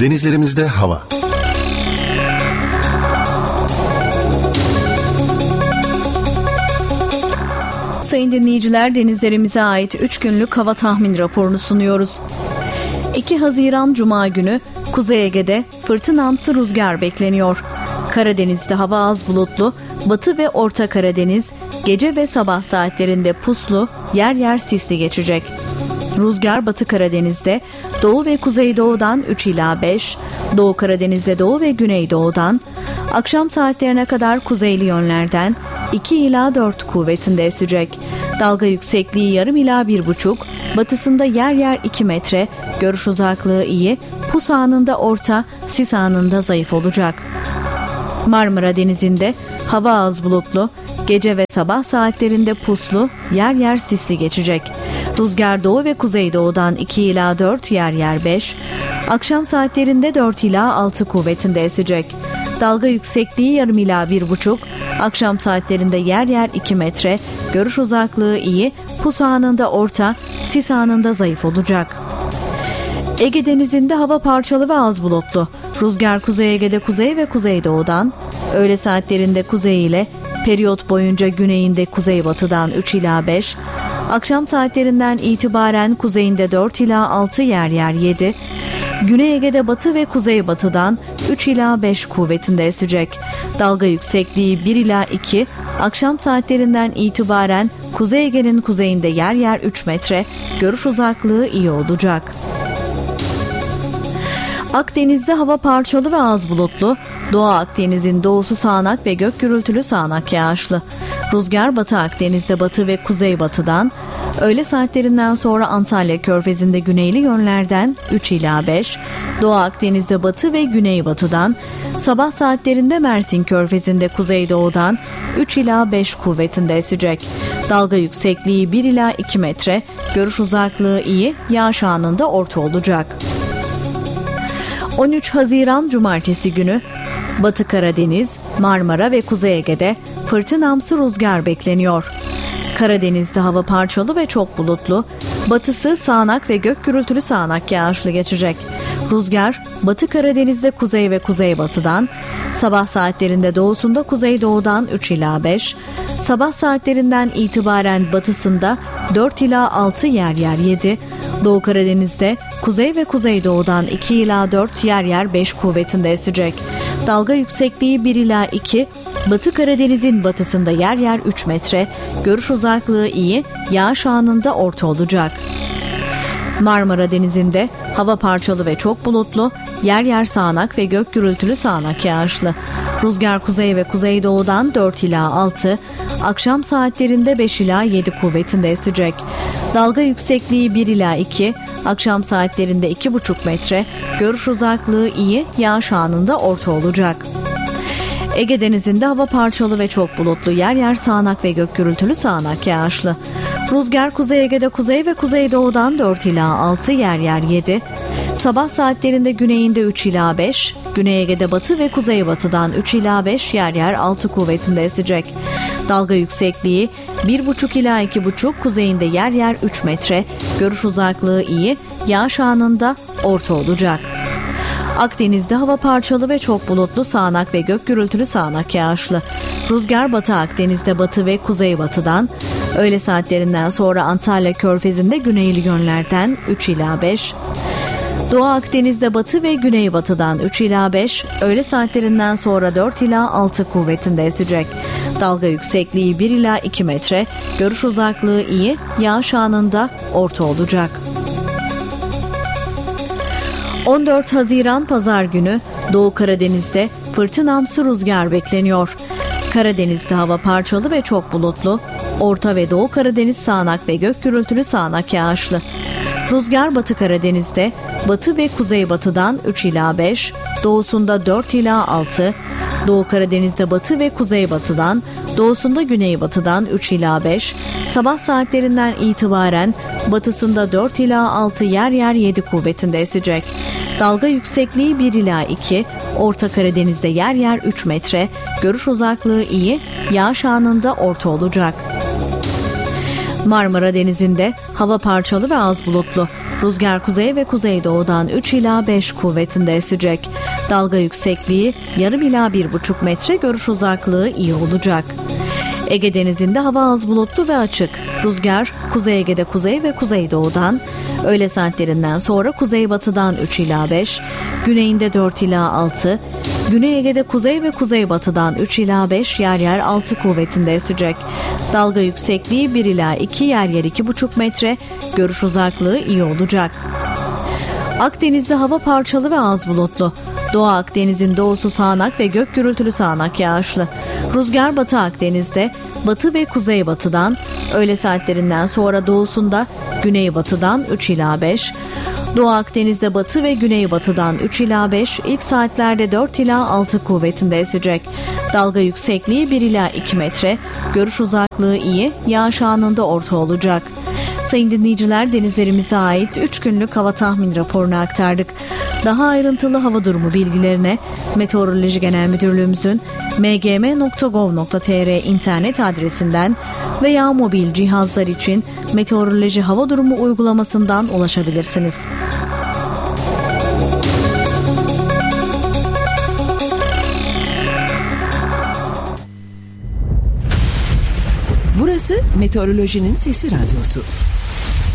Denizlerimizde hava. Sayın dinleyiciler, denizlerimize ait 3 günlük hava tahmin raporunu sunuyoruz. 2 Haziran Cuma günü Kuzey Ege'de fırtınamsı rüzgar bekleniyor. Karadeniz'de hava az bulutlu, Batı ve Orta Karadeniz gece ve sabah saatlerinde puslu, yer yer sisli geçecek. Rüzgar Batı Karadeniz'de Doğu ve Kuzeydoğu'dan 3 ila 5, Doğu Karadeniz'de Doğu ve Güneydoğu'dan, akşam saatlerine kadar kuzeyli yönlerden 2 ila 4 kuvvetinde esecek. Dalga yüksekliği yarım ila 1,5, batısında yer yer 2 metre, görüş uzaklığı iyi, pus anında orta, sis anında zayıf olacak. Marmara Denizi'nde hava az bulutlu, gece ve sabah saatlerinde puslu, yer yer sisli geçecek. Rüzgar doğu ve kuzeydoğudan 2 ila 4, yer yer 5, akşam saatlerinde 4 ila 6 kuvvetinde esecek. Dalga yüksekliği yarım ila 1,5, akşam saatlerinde yer yer 2 metre, görüş uzaklığı iyi, pus anında orta, sis anında zayıf olacak. Ege Denizi'nde hava parçalı ve az bulutlu. Rüzgar Kuzey Ege'de kuzey ve kuzeydoğudan, öğle saatlerinde kuzey ile, periyot boyunca güneyinde kuzeybatıdan 3 ila 5, akşam saatlerinden itibaren kuzeyinde 4 ila 6, yer yer 7, Güney Ege'de batı ve kuzeybatıdan 3 ila 5 kuvvetinde esecek. Dalga yüksekliği 1 ila 2, akşam saatlerinden itibaren Kuzey Ege'nin kuzeyinde yer yer 3 metre, görüş uzaklığı iyi olacak. Akdeniz'de hava parçalı ve az bulutlu, Doğu Akdeniz'in doğusu sağanak ve gök gürültülü sağanak yağışlı. Rüzgar Batı Akdeniz'de batı ve kuzeybatıdan, öğle saatlerinden sonra Antalya Körfezi'nde güneyli yönlerden 3 ila 5, Doğu Akdeniz'de batı ve güneybatıdan, sabah saatlerinde Mersin Körfezi'nde kuzeydoğudan 3 ila 5 kuvvetinde esecek. Dalga yüksekliği 1 ila 2 metre, görüş uzaklığı iyi, yağış anında orta olacak. 13 Haziran Cumartesi günü Batı Karadeniz, Marmara ve Kuzey Ege'de fırtınamsı rüzgar bekleniyor. Karadeniz'de hava parçalı ve çok bulutlu, batısı sağanak ve gök gürültülü sağanak yağışlı geçecek. Rüzgar Batı Karadeniz'de kuzey ve kuzeybatıdan, sabah saatlerinde doğusunda kuzeydoğudan 3 ila 5, sabah saatlerinden itibaren batısında 4 ila 6, yer yer 7, Doğu Karadeniz'de kuzey ve kuzeydoğudan 2 ila 4, yer yer 5 kuvvetinde esecek. Dalga yüksekliği 1 ila 2, Batı Karadeniz'in batısında yer yer 3 metre, görüş uzaklığı iyi, yağış anında orta olacak. Marmara Denizi'nde hava parçalı ve çok bulutlu, yer yer sağanak ve gök gürültülü sağanak yağışlı. Rüzgar kuzey ve kuzeydoğudan 4 ila 6, akşam saatlerinde 5 ila 7 kuvvetinde esecek. Dalga yüksekliği 1 ila 2, akşam saatlerinde 2,5 metre, görüş uzaklığı iyi, yağış anında orta olacak. Ege Denizi'nde hava parçalı ve çok bulutlu, yer yer sağanak ve gök gürültülü sağanak yağışlı. Rüzgar Kuzey Ege'de kuzey ve kuzeydoğudan 4 ila 6, yer yer 7, sabah saatlerinde güneyinde 3 ila 5, Güney Ege'de batı ve kuzeybatıdan 3 ila 5, yer yer 6 kuvvetinde esecek. Dalga yüksekliği 1,5 ila 2,5, kuzeyinde yer yer 3 metre, görüş uzaklığı iyi, yağış anında orta olacak. Akdeniz'de hava parçalı ve çok bulutlu, sağanak ve gök gürültülü sağanak yağışlı. Rüzgar Batı Akdeniz'de batı ve kuzeybatıdan, öğle saatlerinden sonra Antalya Körfezi'nde güneyli yönlerden 3 ila 5, Doğu Akdeniz'de batı ve güneybatıdan 3 ila 5, öğle saatlerinden sonra 4 ila 6 kuvvetinde esecek. Dalga yüksekliği 1 ila 2 metre, görüş uzaklığı iyi, yağış anında orta olacak. 14 Haziran Pazar günü Doğu Karadeniz'de fırtınamsı rüzgar bekleniyor. Karadeniz'de hava parçalı ve çok bulutlu, Orta ve Doğu Karadeniz sağanak ve gök gürültülü sağanak yağışlı. Rüzgar Batı Karadeniz'de batı ve kuzeybatıdan 3 ila 5, doğusunda 4 ila 6, Doğu Karadeniz'de batı ve kuzeybatıdan, doğusunda güneybatıdan 3 ila 5, sabah saatlerinden itibaren batısında 4 ila 6, yer yer 7 kuvvetinde esecek. Dalga yüksekliği 1 ila 2, Orta Karadeniz'de yer yer 3 metre, görüş uzaklığı iyi, yağış anında orta olacak. Marmara Denizi'nde hava parçalı ve az bulutlu. Rüzgar kuzey ve kuzeydoğudan 3 ila 5 kuvvetinde esecek. Dalga yüksekliği yarım ila 1,5 metre, görüş uzaklığı iyi olacak. Ege Denizi'nde hava az bulutlu ve açık. Rüzgar Kuzey Ege'de kuzey ve kuzeydoğudan, öğle saatlerinden sonra kuzeybatıdan 3 ila 5, güneyinde 4 ila 6, Güney Ege'de kuzey ve kuzeybatıdan 3 ila 5, yer yer 6 kuvvetinde esecek. Dalga yüksekliği 1 ila 2, yer yer 2,5 metre, görüş uzaklığı iyi olacak. Akdeniz'de hava parçalı ve az bulutlu. Doğu Akdeniz'in doğusu sağanak ve gök gürültülü sağanak yağışlı. Rüzgar Batı Akdeniz'de batı ve kuzeybatıdan, öğle saatlerinden sonra doğusunda güneybatıdan 3 ila 5, Doğu Akdeniz'de batı ve güneybatıdan 3 ila 5, ilk saatlerde 4 ila 6 kuvvetinde esecek. Dalga yüksekliği 1 ila 2 metre, görüş uzaklığı iyi, yağış anında orta olacak. Sayın dinleyiciler, denizlerimize ait 3 günlük hava tahmin raporunu aktardık. Daha ayrıntılı hava durumu bilgilerine Meteoroloji Genel Müdürlüğümüzün mgm.gov.tr internet adresinden veya mobil cihazlar için Meteoroloji Hava Durumu uygulamasından ulaşabilirsiniz. Burası Meteorolojinin Sesi Radyosu.